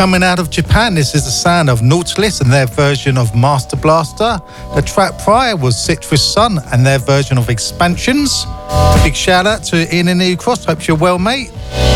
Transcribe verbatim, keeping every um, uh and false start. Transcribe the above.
coming out of Japan, this is the sound of Nautilus and their version of Master Blaster. The track prior was Citrus Sun and their version of Expansions. Big shout out to Ian and New Cross. Hope you're well, mate.